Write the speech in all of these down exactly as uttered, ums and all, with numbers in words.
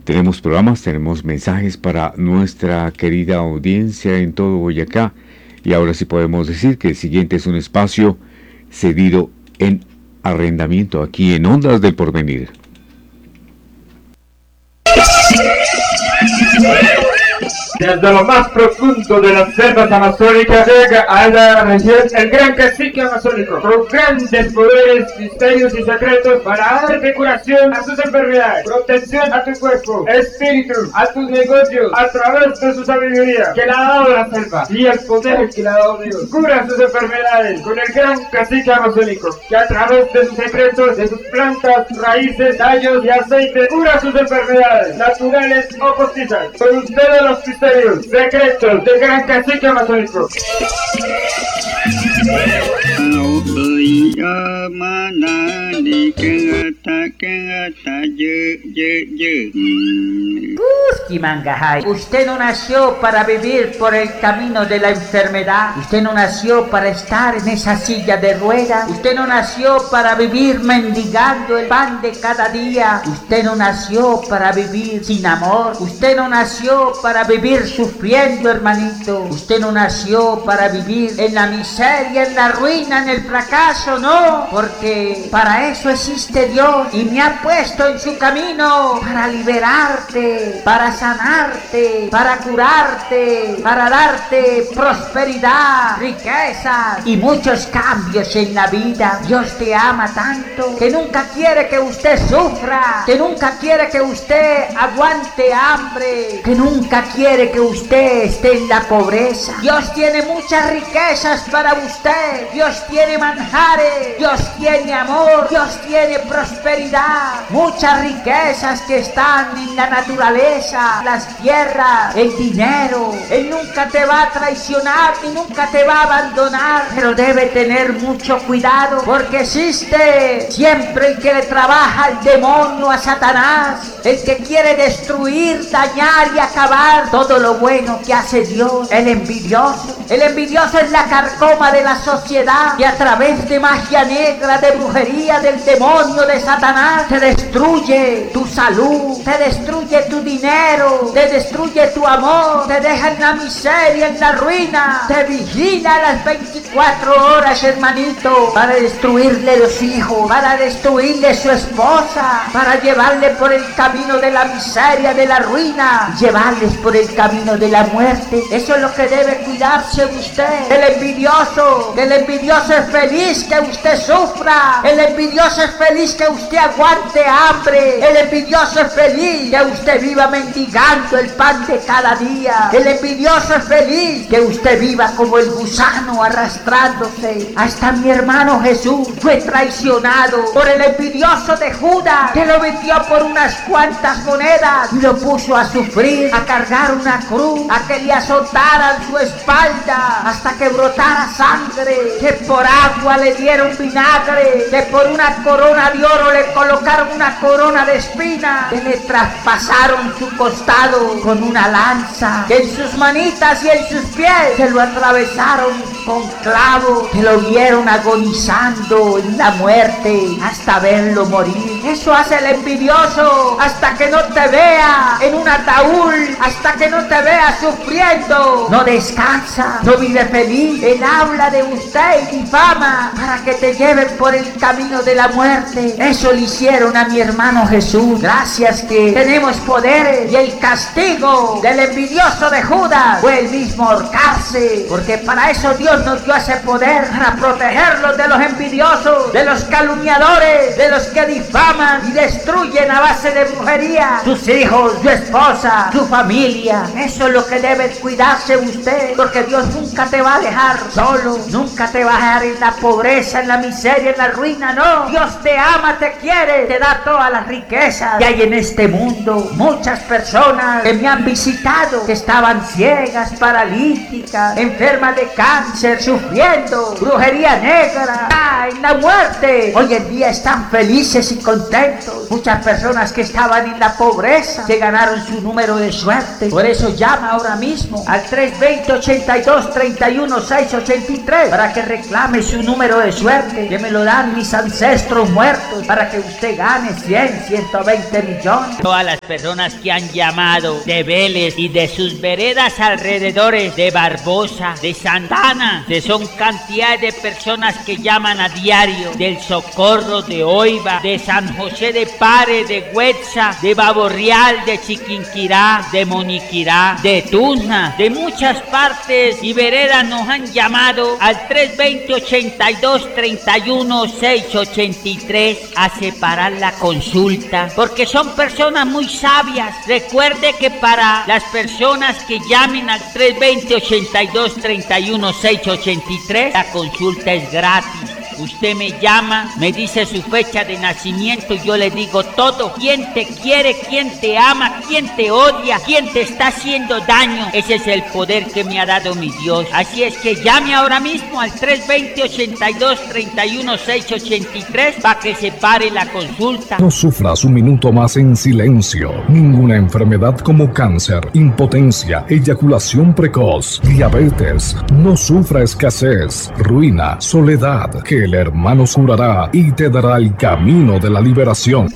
Tenemos programas, tenemos mensajes para nuestra querida audiencia en todo Boyacá. Y ahora sí podemos decir que el siguiente es un espacio cedido en arrendamiento aquí en Ondas del Porvenir. Desde lo más profundo de las selvas amazónicas llega a la región el gran cacique amazónico, con grandes poderes, misterios y secretos para darte curación a tus enfermedades, protección a tu cuerpo, espíritu, a tus negocios, a través de su sabiduría que le ha dado la selva y el poder que le ha dado Dios. Cura sus enfermedades con el gran cacique amazónico, que a través de sus secretos, de sus plantas, raíces, tallos y aceites, cura sus enfermedades, naturales o postizas. Con ustedes los misterios secretos del gran cacique amazónico. Mangajay, usted no nació para vivir por el camino de la enfermedad. Usted no nació para estar en esa silla de ruedas. Usted no nació para vivir mendigando el pan de cada día. Usted no nació para vivir sin amor. Usted no nació para vivir sufriendo, hermanito. Usted no nació para vivir en la miseria, en la ruina, en el fracaso, no. Porque para eso existe Dios y me ha puesto en su camino para liberarte, para sanarte, para curarte, para darte prosperidad, riquezas y muchos cambios en la vida. Dios te ama tanto que nunca quiere que usted sufra, que nunca quiere que usted aguante hambre, que nunca quiere que usted esté en la pobreza. Dios tiene muchas riquezas para usted. Dios tiene manjares, Dios tiene amor, Dios tiene prosperidad, muchas riquezas que están en la naturaleza, las tierras, el dinero. Él nunca te va a traicionar ni nunca te va a abandonar, pero debe tener mucho cuidado porque existe siempre el que le trabaja al demonio, a Satanás, el que quiere destruir, dañar y acabar todo lo bueno que hace Dios. El envidioso, el envidioso es la carcoma de la sociedad que a través de magia negra, de brujería, del demonio, de Satanás, te destruye tu salud, te destruye tu dinero, te destruye tu amor, te deja en la miseria, en la ruina, te vigila a las veinticuatro horas, hermanito, para destruirle los hijos, para destruirle su esposa, para llevarle por el camino de la miseria, de la ruina, llevarles por el camino de la muerte. Eso es lo que debe cuidarse usted. El envidioso, el envidioso es feliz que usted sufra, el envidioso es feliz que usted aguante hambre, el envidioso es feliz que usted viva mendigando el pan de cada día, el envidioso es feliz que usted viva como el gusano arrastrándose. Hasta mi hermano Jesús fue traicionado por el envidioso de Judas, que lo vendió por unas cuantas monedas y lo puso a sufrir, a cargar una cruz, a que le azotaran su espalda hasta que brotara sangre, que por agua le dieron vinagre, que por una corona de oro le colocaron una corona de espina, que le traspasaron su costado con una lanza, que en sus manitas y en sus pies se lo atravesaron con clavos, que lo vieron agonizando en la muerte hasta verlo morir. Eso hace el envidioso hasta que no te vea en un ataúd, hasta que no te vea sufriendo, no descansa, no vive feliz. Él habla de usted y difama para que te lleven por el camino de la muerte. Eso le hicieron a mi hermano Jesús. Gracias que tenemos poderes, y el castigo del envidioso de Judas fue el mismo ahorcarse, porque para eso Dios nos dio ese poder, para protegerlos de los envidiosos, de los calumniadores, de los que difaman y destruyen a base de brujería sus hijos, su esposa, su familia. Eso es lo que debe cuidarse usted, porque Dios nunca te va a dejar solo, nunca te va a dejar en la pobreza, en la miseria, en la ruina, no. Dios te ama, te quiere, te da todas las riquezas que hay en este mundo. Muchas personas que me han visitado, que estaban ciegas, paralíticas, enfermas de cáncer, sufriendo brujería negra, en la muerte, hoy en día están felices y con contentos. Muchas personas que estaban en la pobreza se ganaron su número de suerte. Por eso llama ahora mismo al tres veinte, ochenta y dos, treinta y uno, seiscientos ochenta y tres para que reclame su número de suerte, que me lo dan mis ancestros muertos, para que usted gane cien, ciento veinte millones. Todas las personas que han llamado de Vélez y de sus veredas alrededores, de Barbosa, de Santana, que son cantidades de personas que llaman a diario, del Socorro, de Oiva, de San José de Pare, de Huetza, de Baborreal, de Chiquinquirá, de Moniquirá, de Tuzna, de muchas partes y veredas nos han llamado al tres veinte, ochenta y dos, treinta y uno, seiscientos ochenta y tres a separar la consulta, porque son personas muy sabias. Recuerde que para las personas que llamen al tres veinte, ochenta y dos, treinta y uno, seiscientos ochenta y tres, la consulta es gratis. Usted me llama, me dice su fecha de nacimiento y yo le digo todo. ¿Quién te quiere? ¿Quién te ama? ¿Quién te odia? ¿Quién te está haciendo daño? Ese es el poder que me ha dado mi Dios. Así es que llame ahora mismo al tres veinte, ochenta y dos, treinta y uno, seiscientos ochenta y tres para que se pare la consulta. No sufras un minuto más en silencio. Ninguna enfermedad como cáncer, impotencia, eyaculación precoz, diabetes, no sufra escasez, ruina, soledad, que el hermano curará y te dará el camino de la liberación.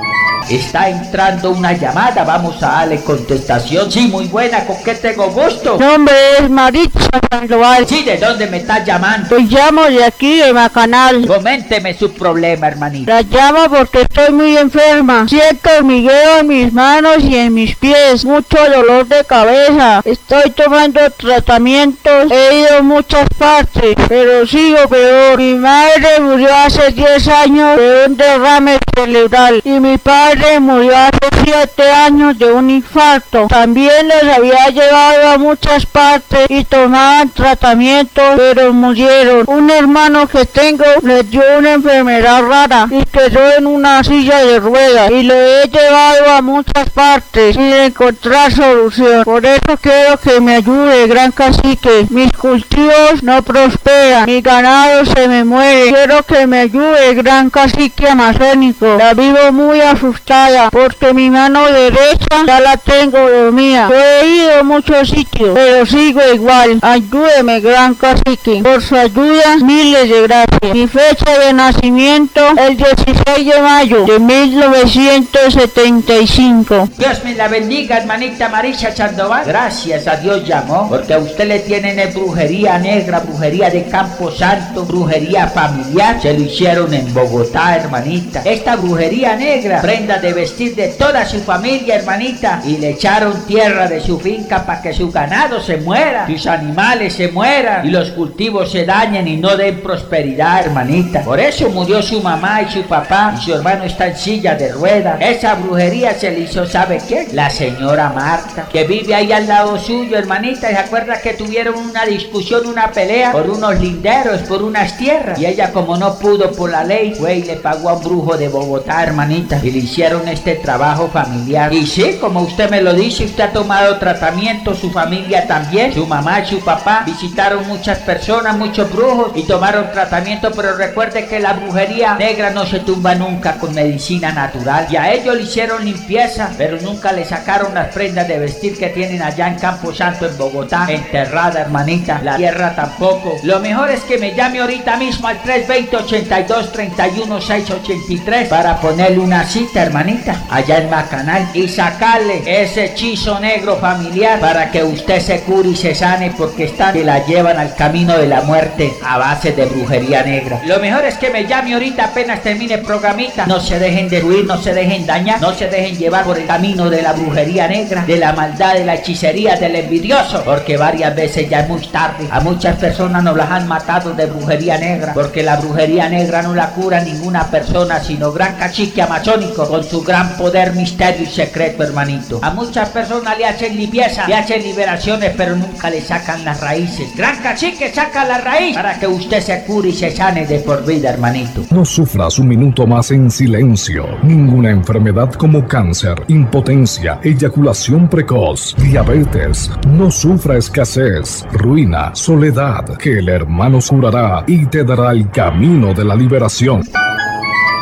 Está entrando una llamada, vamos a darle contestación. Sí, muy buena, ¿con qué tengo gusto? Mi nombre es Maritza Sandoval. Sí, ¿de dónde me estás llamando? Te llamo de aquí, de Macanal. Coménteme su problema, hermanito. La llamo porque estoy muy enferma. Siento hormigueo en mis manos y en mis pies. Mucho dolor de cabeza. Estoy tomando tratamientos. He ido a muchas partes, pero sigo peor. Mi madre murió hace diez años de un derrame cerebral y mi padre murió hace siete años de un infarto. También los había llevado a muchas partes y tomaban tratamientos, pero murieron. Un hermano que tengo le dio una enfermedad rara y quedó en una silla de ruedas y lo he llevado a muchas partes sin encontrar solución. Por eso quiero que me ayude, gran cacique. Mis cultivos no prosperan, mi ganado se me muere. Quiero que me ayude, gran cacique amazónico. La vivo muy asustada porque mi mano derecha ya la tengo dormida. Yo he ido a muchos sitios, pero sigo igual. Ayúdeme, gran cacique. Por su ayuda, miles de gracias. Mi fecha de nacimiento, el dieciséis de mayo de mil novecientos setenta y cinco. Dios me la bendiga, hermanita Maritza Sandoval. Gracias a Dios llamó, porque a usted le tienen el brujería negra, brujería de Campo Santo, brujería familiar. Se lo hicieron en Bogotá, hermanita. Esta brujería negra, prenda de vestir de toda su familia, hermanita, y le echaron tierra de su finca para que su ganado se muera, sus animales se mueran y los cultivos se dañen y no den prosperidad, hermanita. Por eso murió su mamá y su papá y su hermano está en silla de ruedas. Esa brujería se le hizo, ¿sabe qué? La señora Marta, que vive ahí al lado suyo, hermanita, y se acuerda que tuvieron una discusión, una pelea por unos linderos, por unas tierras, y ella, como no pudo por la ley, fue y le pagó a un brujo de Bogotá, hermanita, y le hicieron este trabajo familiar. Y sí, como usted me lo dice, usted ha tomado tratamiento, su familia también, su mamá y su papá visitaron muchas personas, muchos brujos y tomaron tratamiento, pero recuerde que la brujería negra no se tumba nunca con medicina natural. Y a ellos le hicieron limpieza, pero nunca le sacaron las prendas de vestir que tienen allá en Campo Santo, en Bogotá, enterrada, hermanita, la tierra tampoco. Lo mejor es que me llame ahorita mismo al tres veinte, ochenta y dos, treinta y uno, seiscientos ochenta y tres para ponerle una cita, hermanita, allá en Macanal, y sacarle ese hechizo negro familiar para que usted se cure y se sane, porque están que la llevan al camino de la muerte a base de brujería negra. Lo mejor es que me llame ahorita apenas termine el programita. No se dejen destruir, no se dejen dañar, no se dejen llevar por el camino de la brujería negra, de la maldad, de la hechicería, del envidioso, porque varias veces ya es muy tarde. A muchas personas nos las han matado de brujería negra, porque la brujería negra no la cura ninguna persona, sino gran cacique amazónico con su gran poder, misterio y secreto, hermanito. A muchas personas le hacen limpieza, le hacen liberaciones, pero nunca le sacan las raíces. Gran cacique saca la raíz para que usted se cure y se sane de por vida, hermanito. No sufras un minuto más en silencio. Ninguna enfermedad como cáncer, impotencia, eyaculación precoz, diabetes, no sufra escasez, ruina, soledad, que el hermano curará y te dará el camino de la liberación.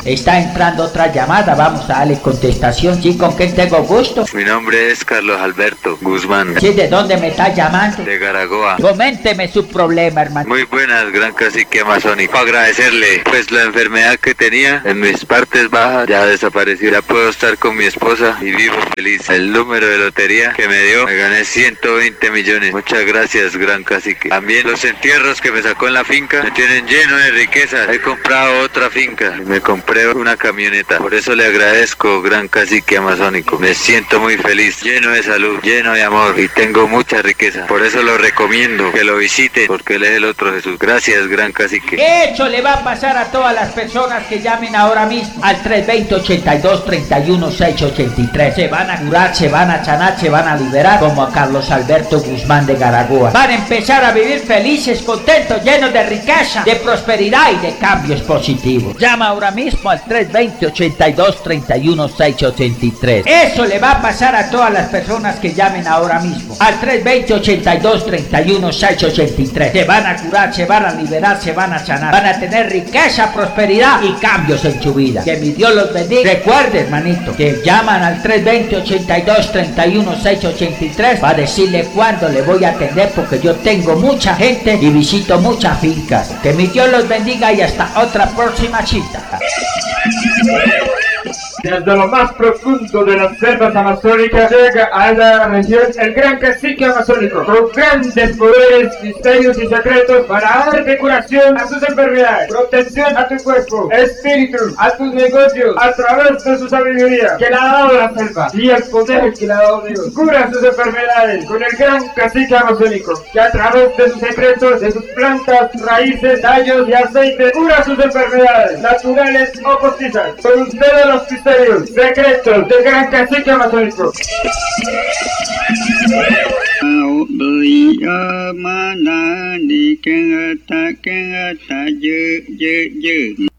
Está entrando otra llamada, vamos a darle contestación. Sí, ¿con quién tengo gusto? Mi nombre es Carlos Alberto Guzmán. Sí, ¿de dónde me está llamando? De Garagoa. Coménteme su problema, hermano. Muy buenas, gran cacique amazónico. Agradecerle, pues la enfermedad que tenía en mis partes bajas ya desapareció. Ya puedo estar con mi esposa y vivo feliz. El número de lotería que me dio, me gané ciento veinte millones. Muchas gracias, gran cacique. También los entierros que me sacó en la finca me tienen lleno de riqueza. He comprado otra finca y me compré una camioneta. Por eso le agradezco, gran cacique amazónico. Me siento muy feliz, lleno de salud, lleno de amor y tengo mucha riqueza. Por eso lo recomiendo que lo visiten, porque él es el otro Jesús. Gracias, gran cacique. Eso le va a pasar a todas las personas que llamen ahora mismo al tres dos cero, ochenta y dos, treinta y uno, seiscientos ochenta y tres. Se van a curar, se van a sanar, se van a liberar, como a Carlos Alberto Guzmán de Garagoa. Van a empezar a vivir felices, contentos, llenos de riqueza, de prosperidad y de cambios positivos. Llama ahora mismo al tres dos cero, ochenta y dos, treinta y uno, seiscientos ochenta y tres. Eso le va a pasar a todas las personas que llamen ahora mismo al tres dos cero, ochenta y dos, treinta y uno, seiscientos ochenta y tres. Se van a curar, se van a liberar, se van a sanar, van a tener riqueza, prosperidad y cambios en su vida. Que mi Dios los bendiga. Recuerde, hermanito, que llaman al tres dos cero, ochenta y dos, treinta y uno, seiscientos ochenta y tres para decirle cuándo le voy a atender, porque yo tengo mucha gente y visito muchas fincas. Que mi Dios los bendiga y hasta otra próxima cita. Desde lo más profundo de las selvas amazónicas llega a la región el gran cacique amazónico, con grandes poderes, misterios y secretos para darte curación a tus enfermedades, protección a tu cuerpo, espíritu, a tus negocios, a través de su sabiduría que le ha dado la selva y el poder que le ha dado Dios. Cura sus enfermedades con el gran cacique amazónico, que a través de sus secretos, de sus plantas, raíces, tallos y aceites, cura sus enfermedades, naturales o postizas. Con ustedes los misterios secretos del gran cacique amazónico. Bơi ở mà na đi keng ta keng ta dơ dơ dơ